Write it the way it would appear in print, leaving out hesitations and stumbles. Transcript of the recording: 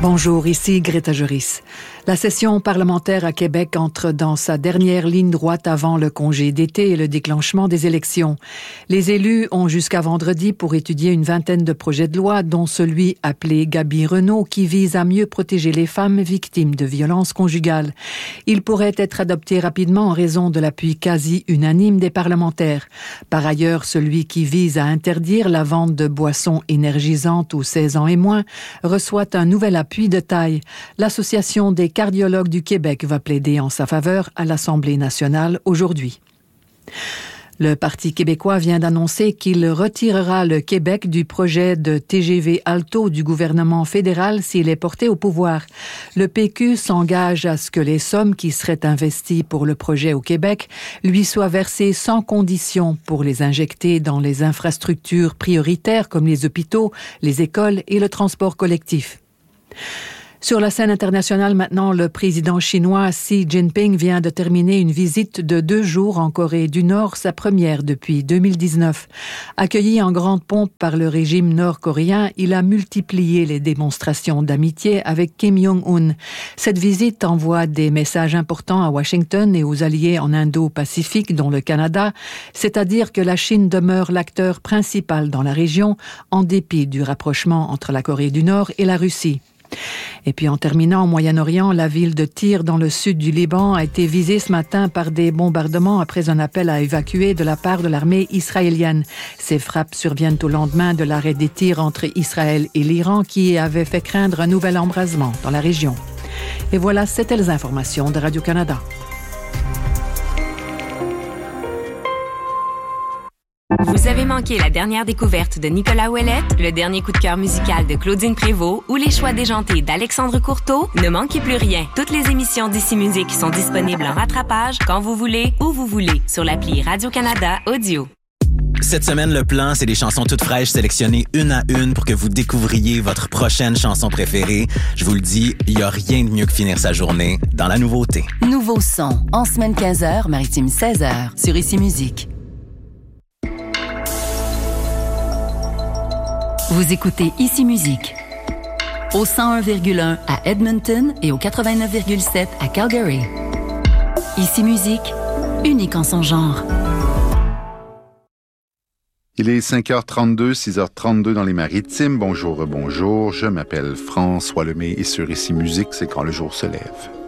Bonjour, ici Greta Joris. La session parlementaire à Québec entre dans sa dernière ligne droite avant le congé d'été et le déclenchement des élections. Les élus ont jusqu'à vendredi pour étudier une vingtaine de projets de loi, dont celui appelé Gabi Renault, qui vise à mieux protéger les femmes victimes de violences conjugales. Il pourrait être adopté rapidement en raison de l'appui quasi unanime des parlementaires. Par ailleurs, celui qui vise à interdire la vente de boissons énergisantes aux 16 ans et moins reçoit un nouvel appui de taille. L'Association des cardiologues du Québec va plaider en sa faveur à l'Assemblée nationale aujourd'hui. Le Parti québécois vient d'annoncer qu'il retirera le Québec du projet de TGV Alto du gouvernement fédéral s'il est porté au pouvoir. Le PQ s'engage à ce que les sommes qui seraient investies pour le projet au Québec lui soient versées sans condition pour les injecter dans les infrastructures prioritaires comme les hôpitaux, les écoles et le transport collectif. Sur la scène internationale maintenant, le président chinois Xi Jinping vient de terminer une visite de 2 jours en Corée du Nord, sa première depuis 2019. Accueilli en grande pompe par le régime nord-coréen, il a multiplié les démonstrations d'amitié avec Kim Jong-un. Cette visite envoie des messages importants à Washington et aux alliés en Indo-Pacifique, dont le Canada, c'est-à-dire que la Chine demeure l'acteur principal dans la région, en dépit du rapprochement entre la Corée du Nord et la Russie. Et puis en terminant, au Moyen-Orient, la ville de Tyr dans le sud du Liban a été visée ce matin par des bombardements après un appel à évacuer de la part de l'armée israélienne. Ces frappes surviennent au lendemain de l'arrêt des tirs entre Israël et l'Iran qui avait fait craindre un nouvel embrasement dans la région. Et voilà, c'était les informations de Radio-Canada. Vous avez manqué la dernière découverte de Nicolas Ouellette, le dernier coup de cœur musical de Claudine Prévost ou les choix déjantés d'Alexandre Courteau? Ne manquez plus rien. Toutes les émissions d'Ici Musique sont disponibles en rattrapage quand vous voulez, où vous voulez, sur l'appli Radio-Canada Audio. Cette semaine, le plan, c'est des chansons toutes fraîches sélectionnées une à une pour que vous découvriez votre prochaine chanson préférée. Je vous le dis, il n'y a rien de mieux que finir sa journée dans la nouveauté. Nouveau son, en semaine 15h, maritime 16h, sur Ici Musique. Vous écoutez Ici Musique au 101,1 à Edmonton et au 89,7 à Calgary. Ici Musique, unique en son genre. Il est 5h32, 6h32 dans les Maritimes. Bonjour, bonjour. Je m'appelle François Lemay et sur Ici Musique, c'est quand le jour se lève.